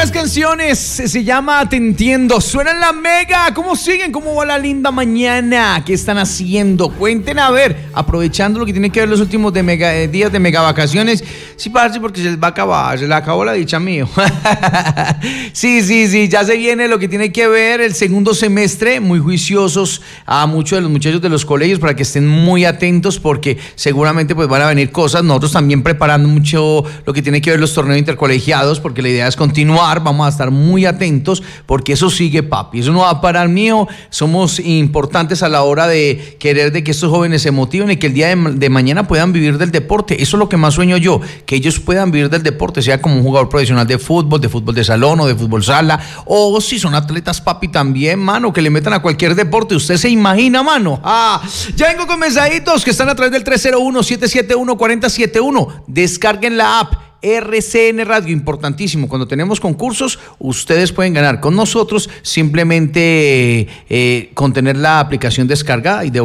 las canciones, se llama Te Entiendo, suena en la Mega. ¿Cómo siguen? ¿Cómo va la linda mañana? ¿Qué están haciendo? Cuenten a ver, aprovechando lo que tiene que ver los últimos días de mega vacaciones. Sí, parce, porque se les va a acabar, se les acabó la dicha, mío. Sí, ya se viene lo que tiene que ver el segundo semestre, muy juiciosos a muchos de los muchachos de los colegios para que estén muy atentos porque seguramente pues van a venir cosas. Nosotros también preparando mucho lo que tiene que ver los torneos intercolegiados porque la idea es continuar, vamos a estar muy atentos porque eso sigue, papi, eso no va a parar, mío. Somos importantes a la hora de querer de que estos jóvenes se motiven y que el día de mañana puedan vivir del deporte. Eso es lo que más sueño yo, que ellos puedan vivir del deporte, sea como un jugador profesional de fútbol de salón o de fútbol sala, o si son atletas, papi, también, mano, que le metan a cualquier deporte. Usted se imagina, mano. Ya vengo con mensajitos que están a través del 301-771-4071. Descarguen la app RCN Radio, importantísimo. Cuando tenemos concursos, ustedes pueden ganar con nosotros simplemente con tener la aplicación descargada y de